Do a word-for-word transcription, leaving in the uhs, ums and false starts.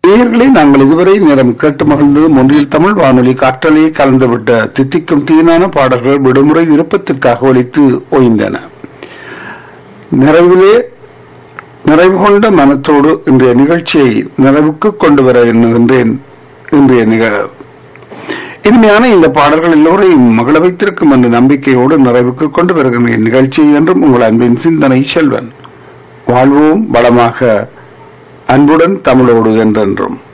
நேயர்களே, நாங்கள் இதுவரை நேரம் கேட்டு மகிழ்ந்தது ஒன்றில் தமிழ் வானொலி காற்றலையை கலந்துவிட்ட தித்திக்கும் தீனான பாடல்கள் விடுமுறை விருப்பத்திற்காக ஒலித்து ஓய்ந்தன. நிறைவிலே நிறைவு கொண்ட மனத்தோடு இன்றைய நிகழ்ச்சியை நிறைவுக்கு கொண்டு வர எண்ணுகின்றேன். இன்றைய நிகழ்வு இனிமையான இந்த பாடல்கள் எல்லோரையும் மகள வைத்திருக்கும் என்ற நம்பிக்கையோடு நிறைவுக்கு கொண்டு வருகின்ற நிகழ்ச்சி என்றும் உங்கள் அன்பின் சிந்தனை செல்வன். வாழ்வோம் வளமாக, அன்புடன் தமிழோடு என்றென்றும்.